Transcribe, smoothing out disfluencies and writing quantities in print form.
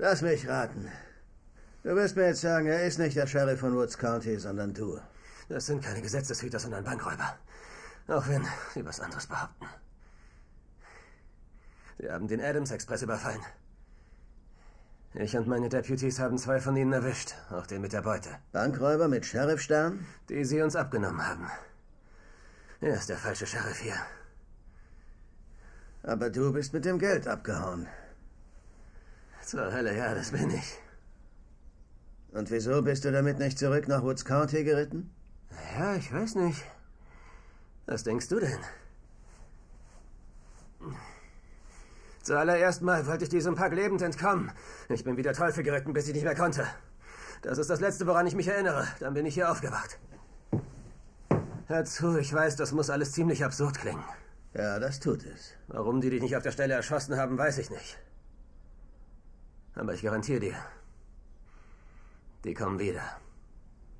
Lass mich raten. Du wirst mir jetzt sagen, er ist nicht der Sheriff von Woods County, sondern du. Das sind keine Gesetzeshüter, sondern Bankräuber. Auch wenn sie was anderes behaupten. Sie haben den Adams Express überfallen. Ich und meine Deputies haben 2 von ihnen erwischt, auch den mit der Beute. Bankräuber mit Sheriffstern? Die sie uns abgenommen haben. Er ist der falsche Sheriff hier. Aber du bist mit dem Geld abgehauen. Zur Hölle, ja, das bin ich. Und wieso bist du damit nicht zurück nach Woods County geritten? Ja, ich weiß nicht. Was denkst du denn? Zuallererst mal wollte ich diesem Pack lebend entkommen. Ich bin wie der Teufel geritten, bis ich nicht mehr konnte. Das ist das Letzte, woran ich mich erinnere. Dann bin ich hier aufgewacht. Hör zu, ich weiß, das muss alles ziemlich absurd klingen. Ja, das tut es. Warum die dich nicht auf der Stelle erschossen haben, weiß ich nicht. Aber ich garantiere dir, die kommen wieder.